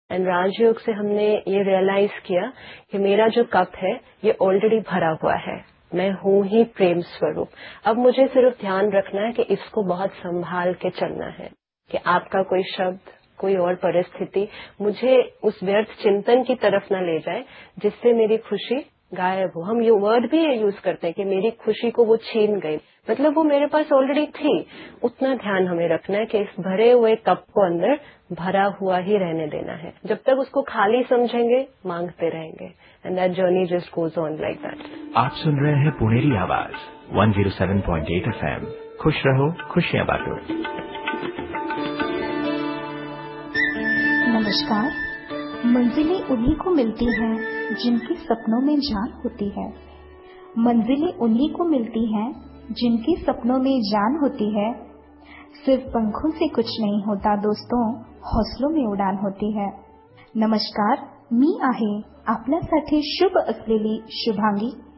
And राजयोग से हमने ये रियलाइज किया कि मेरा जो कप है ये ऑलरेडी भरा हुआ है, मैं हूं ही प्रेम स्वरूप। अब मुझे सिर्फ ध्यान रखना है कि इसको बहुत संभाल के चलना है कि आपका कोई शब्द, कोई और परिस्थिति मुझे उस व्यर्थ चिंतन की तरफ ना ले जाए जिससे मेरी खुशी गायब हो। हम ये वर्ड भी ये यूज करते हैं कि मेरी खुशी को वो छीन गई, मतलब वो मेरे पास ऑलरेडी थी। उतना ध्यान हमें रखना है कि इस भरे हुए कप को अंदर भरा हुआ ही रहने देना है। जब तक उसको खाली समझेंगे मांगते रहेंगे, and that journey just goes on like that. आप सुन रहे हैं पुनेरी आवाज 107.8 FM। खुश रहो, खुशियां बांटो। नमस्कार। मंजिलें उन्हीं को मिलती हैं जिनकी सपनों में जान होती है। मंजिलें उन्हीं को मिलती हैं जिनकी सपनों में जान होती है। सिर्फ पंखों से कुछ नहीं होता दोस्तों, हौसलों में उड़ान होती है। नमस्कार, मी आहे आपल्यासाठी शुभ असलेली शुभांगी